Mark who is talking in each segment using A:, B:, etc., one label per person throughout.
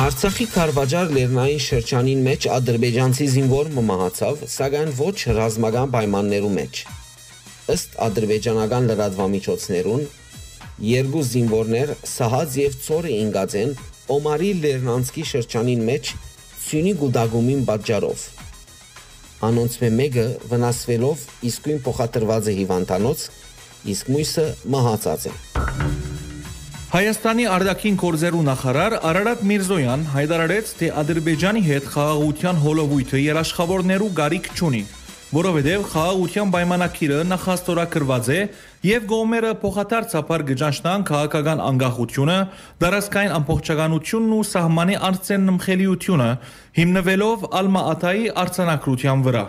A: Արցախի Քարվաճար լեռնային շրջանին մեջ ադրբեջանցի զինվորը մահացավ, սակայն ոչ ռազմական պայմաններում մեջ։ Ըստ ադրբեջանական լրատվամիջոցներուն, երկու զինվորներ Սահած եւ Ծորը ինգած են Օմարի լեռնանցքի շրջանին մեջ Սյունի գուդագումին պատճառով։ Անոնց մեկը վնասվելով իսկույն փոխադրված է հիվանդանոց, իսկ մյուսը մահացած է։
B: Հայաստանի արտաքին գործերու նախարար Արարատ Միրզոյան հայտարարեց, թե Ադրբեջանի հետ խաղաղության հոլովույթը երաշխավորներու գարիք չունի, որովհետև խաղաղության պայմանագիրը նախաստորագրված է եւ գոմերը փոխադարձաբար գճանշնան քաղաքական անկախությունը, դարաշքային ամբողջականությունն ու սահմանի արծեն նմխելիությունը, հիմնվելով Ալմա-Աթայի արձանագրության վրա։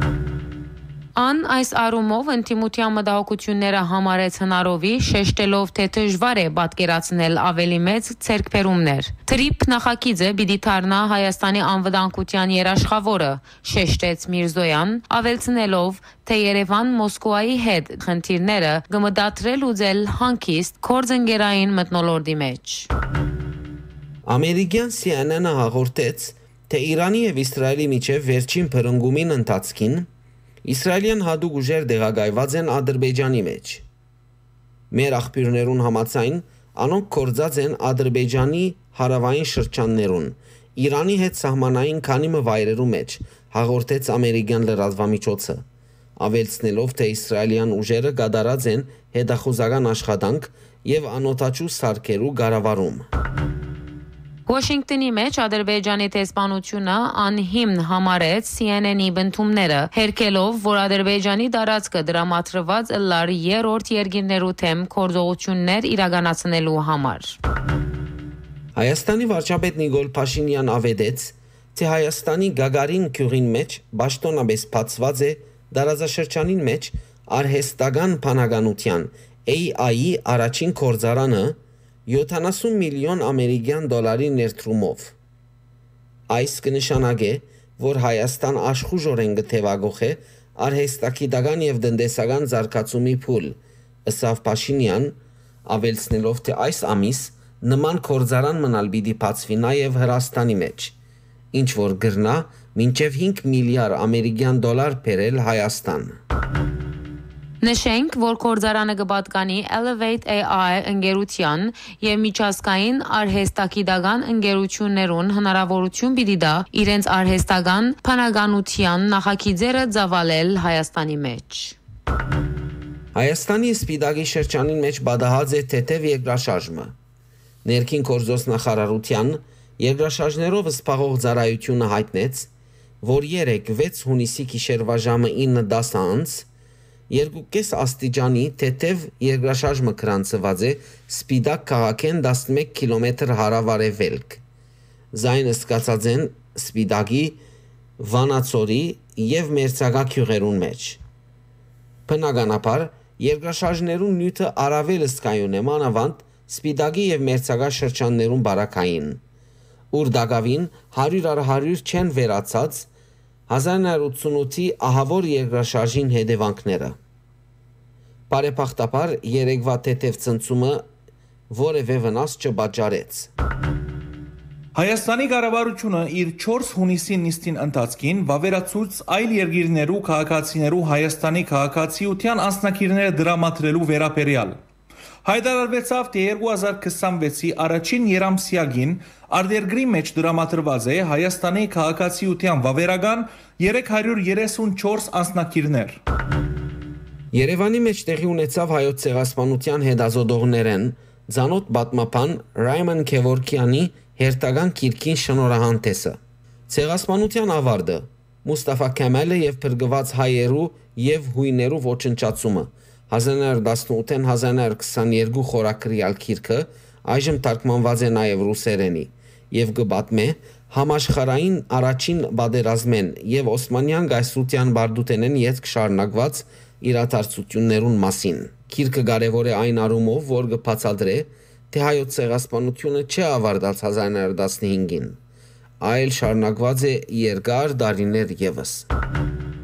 C: Ան այս առումով ընդդիմության մտահոգությունները համարեց հնարովի, շեշտելով, թե դժվար է պատկերացնել ավելի մեծ ցերկբերումներ։ Թրիփ նախագիծը պիտի դառնա Հայաստանի անվտանգության երաշխավորը, շեշտեց Միրզոյան, ավելցնելով, թե Երևան Մոսկվայի հետ խնդիրները կմտադրել ուզել հանգիստ գործընկերային մթնոլորտի մեջ։
A: Ամերիկյան CNN-ը հաղորդեց, թե Իրանի եւ Իսրայելի միջև վերջին բռնգումին ընթացքին Իսրայելյան հատուկ ուժեր դեղագայված են Ադրբեջանի մեջ։ Մեր աղբյուրներուն համաձայն, անոնք կորձած են Ադրբեջանի հարավային շրջաններուն, Իրանի հետ սահմանային քանի վայրերու մեջ, հաղորդեց ամերիկյան լրատվամիջոցը, ավելցնելով, թե իսրայելյան ուժերը կատարած են հետախուզական աշխատանք եւ անօթաչու սարքերու կառավարում։
C: Վաշինգտոնի մեջ Ադրբեջանի տեսփանությունը անհիմն համարեց CNN-ի բնդումները, հերքելով, որ Ադրբեջանի տարածքը դրամատրված լար երրորդ երկիրներու թեմ գործողություններ իրականացնելու համար։
A: Հայաստանի վարչապետ Նիկոլ Փաշինյան ավետեց, թե Հայաստանի Գագարին գյուղին մեջ պաշտոնապես բացված է դարաշրջանին մեջ արհեստական բանականության AI-ի առաջին գործարանը 70 միլիոն ամերիկյան դոլարի ներդրումով։ Այս կնշանակե, որ Հայաստան աշխուժորեն կթևակողե արհեստագիտական եւ տնտեսական զարգացումի փուլ, ըստ Փաշինյան, ավելցնելով, թե այս ամիս նման գործարան մնալ պիտի բացվի նաեւ Հրաստանի մեջ, ինչ որ գրնա մինչեւ 5 միլիարդ ամերիկյան դոլար բերել Հայաստան։
C: Նշենք, որ գործարանը կպատկանի Elevate AI ընկերության եւ միջազգային արհեստագիտական ընկերություններուն հնարավորություն պիտի տա իրենց արհեստական բանականության նախագիծերը ծավալել Հայաստանի մեջ։
A: Հայաստանի Սպիտակի շրջանին մեջ բադահած է թեթև երկրաշարժը։ Ներքին գործոս նախարարության երկրաշարժներով սպաղող ծառայությունը հայտնեց, որ 3-6 հունիսի գիշերվա ժամը 9:10 անց 2.5 աստիճանի թեթև երկրաշարժը կրանցված է Սպիտակ քաղաքեն 11 կիլոմետր հարավարևելք։ Զայնը սկացած են Սպիտակի, Վանացորի եւ Մերձակա գյուղերուն մեջ։ Բնականաբար երկրաշարժներուն նյութը առավել սկայուն է մանավանդ Սպիտակի եւ Մերձակա շրջաններուն բարակային, ուր դակավին 100 չեն վերացած 1988-ի ահավոր երկրաշարժին հետևանքները։ Բարեբախտաբար երեկվա թեթև ցնցումը որևէ վնաս չպատճառեց։
B: Հայաստանի կառավարությունը իր 4 հունիսի նիստին ընթացքին վավերացուց այլ երկիրներու քաղաքացիներու Հայաստանի քաղաքացիության անձնակիրները դրամատրելու վերաբերյալ։ Հայտարարվեցավ, թե 2026-ի առաջին երամսյակին արտերկրի մեջ դրամատրված է Հայաստանի քաղաքացիության վավերական 334 անձնակիրներ։
A: Երևանի մեջ տեղի ունեցավ հայոց ցեղասպանության հետազոտողներեն ցանոթ պատմապան Ռայման Քևորքյանի հերթական գիրքին շնորհանդեսը։ Ցեղասպանության ավարտը, Մուստաֆա Քեմալը եւ փրկված հայերու եւ հույներու ոչնչացումը 1918-1922 խորագրյալ գիրքը այժմ թարգմանված է նաև ռուսերենի եւ կպատմե համաշխարհային առաջին պատերազմեն եւ Օսմանյան գայսրության բարդութենեն յետք շարունակված իրադարձություններուն մասին։ Գիրքը կարևոր է այն առումով, որ կբացատրե, թե հայոց ցեղասպանությունը չի ավարտած 1915-ին, այլ շարունակված է երկար դարիներ եւս։